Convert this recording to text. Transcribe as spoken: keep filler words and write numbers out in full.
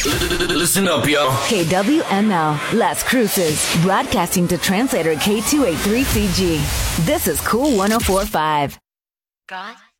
Listen up, yo. K W M L, Las Cruces, broadcasting to translator K two eighty-three C G. This is Cool one oh four point five. God